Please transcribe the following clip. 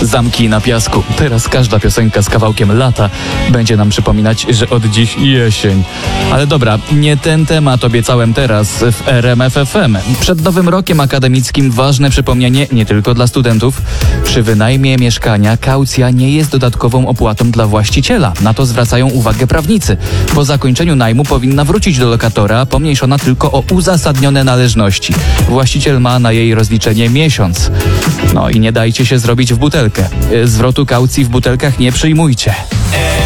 Zamki na piasku. Teraz każda piosenka z kawałkiem lata będzie nam przypominać, że od dziś jesień. Ale dobra, nie ten temat obiecałem teraz w RMF FM. Przed nowym rokiem akademickim ważne przypomnienie nie tylko dla studentów. Przy wynajmie mieszkania kaucja nie jest dodatkową opłatą dla właściciela. Na to zwracają uwagę prawnicy. Po zakończeniu najmu powinna wrócić do lokatora, pomniejszona tylko o uzasadnione należności. Właściciel ma na jej rozliczenie miesiąc. No i nie dajcie się zrobić w butelkę. Zwrotu kaucji w butelkach nie przyjmujcie.